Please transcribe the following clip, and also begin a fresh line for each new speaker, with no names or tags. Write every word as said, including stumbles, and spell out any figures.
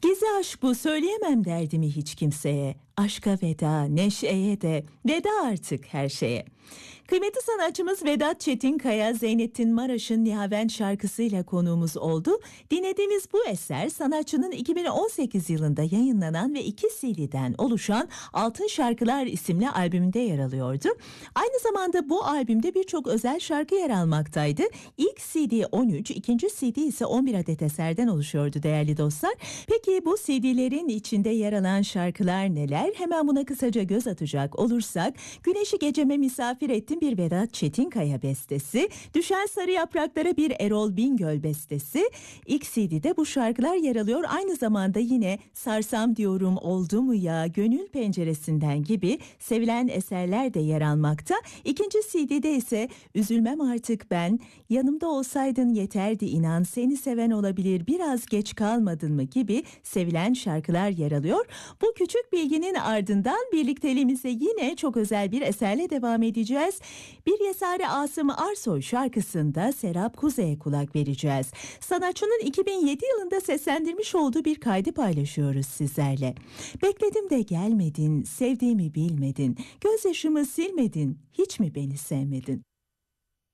Gizli aşk bu, söyleyemem derdimi hiç kimseye. Aşka veda, neşeye de, veda artık her şeye. Kıymetli sanatçımız Vedat Çetinkaya, Zeynettin Maraş'ın Nihavent şarkısıyla konuğumuz oldu. Dinlediğimiz bu eser sanatçının iki bin on sekiz yılında yayınlanan ve iki C D'den oluşan Altın Şarkılar isimli albümünde yer alıyordu. Aynı zamanda bu albümde birçok özel şarkı yer almaktaydı. İlk C D on üç, ikinci C D ise on bir adet eserden oluşuyordu değerli dostlar. Peki bu C D'lerin içinde yer alan şarkılar neler? Hemen buna kısaca göz atacak olursak, Güneşi Geceme Misafir Ettim bir Vedat Çetinkaya bestesi, Düşen Sarı Yapraklara bir Erol Bingöl bestesi. İlk C D'de bu şarkılar yer alıyor. Aynı zamanda yine Sarsam Diyorum, Oldu Mu Ya, Gönül Penceresinden gibi sevilen eserler de yer almakta. İkinci C D'de ise Üzülmem Artık Ben, Yanımda Olsaydın Yeterdi İnan, Seni Seven Olabilir, Biraz Geç Kalmadın Mı gibi sevilen şarkılar yer alıyor. Bu küçük bilginin ardından birlikteliğimize yine çok özel bir eserle devam edeceğiz. Bir Yesare Asım Arsoy şarkısında Serap Kuzey'e kulak vereceğiz. Sanatçının iki bin yedi yılında seslendirmiş olduğu bir kaydı paylaşıyoruz sizlerle. Bekledim de gelmedin, sevdiğimi bilmedin, gözyaşımı silmedin, hiç mi beni sevmedin?